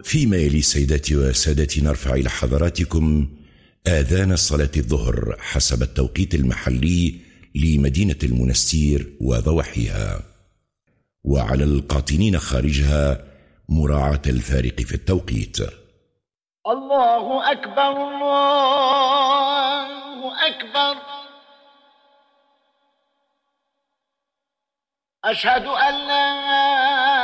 فيما يلي سيداتي وسادتي نرفع إلى حضراتكم آذان صلاة الظهر حسب التوقيت المحلي لمدينة المنستير وضواحيها، وعلى القاطنين خارجها مراعاة الفارق في التوقيت. الله أكبر الله أكبر، أشهد أن لا